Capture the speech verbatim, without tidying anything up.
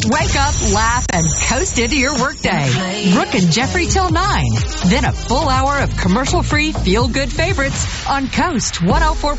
Wake up, laugh, and coast into your workday. Brooke and Jeffrey till nine. Then a full hour of commercial-free feel-good favorites on Coast one oh four point five.